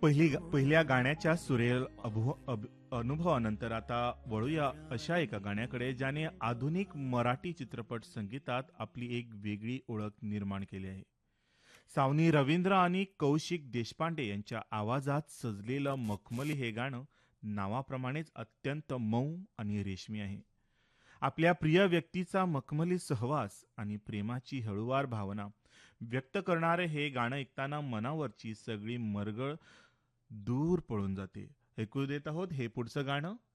पहिल्या गाण्याच्या सुरेल अनुभवानंतर आता वळूया अशा एका गाण्याकडे ज्याने आधुनिक मराठी चित्रपट संगीतात आपली एक वेगळी ओळख निर्माण केली आहे. सावनी रवींद्र आणि कौशिक देशपांडे यांच्या आवाजात सजलेलं मखमली हे गाणं नावाप्रमाणेच अत्यंत मऊ आणि रेशमी आहे. आपल्या प्रिय व्यक्तीचा मखमली सहवास आणि प्रेमाची हळूवार भावना व्यक्त करणारे हे गाणं ऐकताना मनावरची सगळी मरगळ दूर पळून जाते. ऐकू देत आहोत हे पुढचं गाणं